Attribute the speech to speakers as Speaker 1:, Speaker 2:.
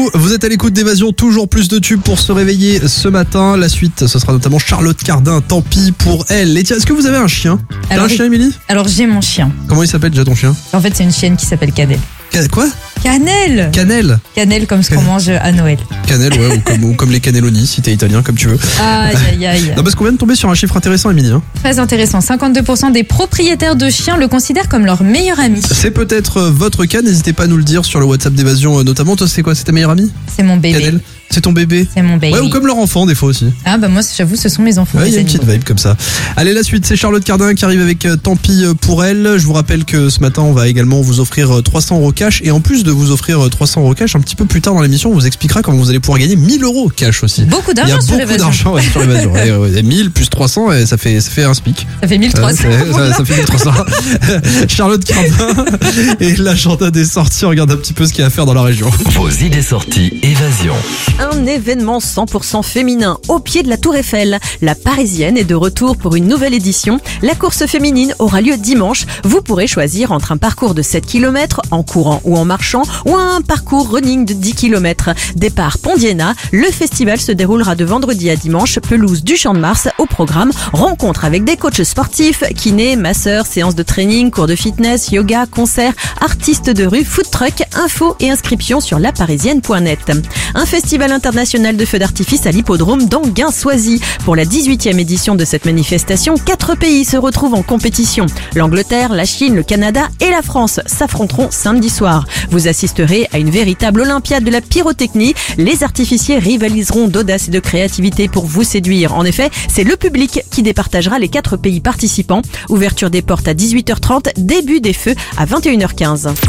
Speaker 1: Vous êtes à l'écoute d'Évasion, toujours plus de tubes pour se réveiller ce matin. La suite, ce sera notamment Charlotte Cardin, tant pis pour elle. Et tiens, est-ce que vous avez un chien? T'as un chien, Émilie?
Speaker 2: Alors j'ai mon chien.
Speaker 1: Comment il s'appelle déjà ton chien?
Speaker 2: En fait c'est une chienne qui s'appelle Cannelle.
Speaker 1: Quoi?
Speaker 2: Cannelle.
Speaker 1: Cannelle
Speaker 2: Comme ce qu'on mange à Noël.
Speaker 1: Cannelle, ouais, ou comme les cannelloni, si t'es italien, comme tu veux.
Speaker 2: Aïe.
Speaker 1: Non, parce qu'on vient de tomber sur un chiffre intéressant, Émilie.
Speaker 2: Très intéressant. 52% des propriétaires de chiens le considèrent comme leur meilleur ami.
Speaker 1: C'est peut-être votre cas, n'hésitez pas à nous le dire sur le WhatsApp d'Évasion notamment. Toi, c'est quoi? C'est ta meilleure amie?
Speaker 2: C'est mon bébé.
Speaker 1: Cannelle? C'est ton bébé?
Speaker 2: C'est mon bébé.
Speaker 1: Ouais, ou comme leur enfant des fois aussi.
Speaker 2: Ah bah moi j'avoue ce sont mes enfants.
Speaker 1: Ouais, il y a une petite vibe comme ça. Allez, la suite, c'est Charlotte Cardin qui arrive avec Tant pis pour elle. Je vous rappelle que ce matin on va également vous offrir 300 € cash, et en plus de vous offrir 300 € cash, un petit peu plus tard dans l'émission on vous expliquera comment vous allez pouvoir gagner 1000 € cash aussi.
Speaker 2: Beaucoup d'argent sur
Speaker 1: L'évasion. Il y a beaucoup d'argent sur l'évasion. Et 1000 plus 300, et ça fait un spic.
Speaker 2: Ça fait 1300.
Speaker 1: Ça fait 1300. Charlotte Cardin et l'agenda des sorties, on regarde un petit peu ce qu'il y a à faire dans la région.
Speaker 3: Vos idées sorties Évasion.
Speaker 4: Un événement 100% féminin au pied de la Tour Eiffel. La Parisienne est de retour pour une nouvelle édition. La course féminine aura lieu dimanche. Vous pourrez choisir entre un parcours de 7 km en courant ou en marchant, ou un parcours running de 10 km. Départ Pont-d'Iéna, le festival se déroulera de vendredi à dimanche, pelouse du Champ de Mars. Au programme, rencontre avec des coachs sportifs, kinés, masseurs, séances de training, cours de fitness, yoga, concerts, artistes de rue, food truck, infos et inscriptions sur laparisienne.net. Un festival international de feux d'artifice à l'hippodrome d'Anguin-Soisy. Pour la 18e édition de cette manifestation, 4 pays se retrouvent en compétition. L'Angleterre, la Chine, le Canada et la France s'affronteront samedi soir. Vous assisterez à une véritable olympiade de la pyrotechnie. Les artificiers rivaliseront d'audace et de créativité pour vous séduire. En effet, c'est le public qui départagera les 4 pays participants. Ouverture des portes à 18h30, début des feux à 21h15.